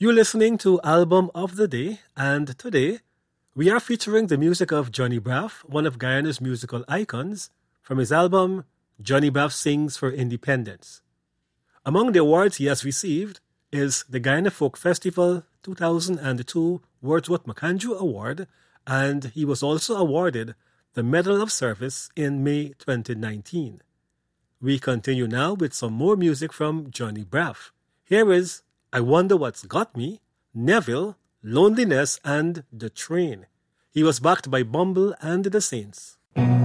You're listening to Album of the Day, and today we are featuring the music of Johnny Braff, one of Guyana's musical icons, from his album Johnny Braff Sings for Independence. Among the awards he has received is the Guyana Folk Festival 2002 Wordsworth Macanjou Award, and he was also awarded the Medal of Service in May 2019. We continue now with some more music from Johnny Braff. Here is I Wonder What's Got Me, Neville, Loneliness, and The Train. He was backed by Bumble and the Saints.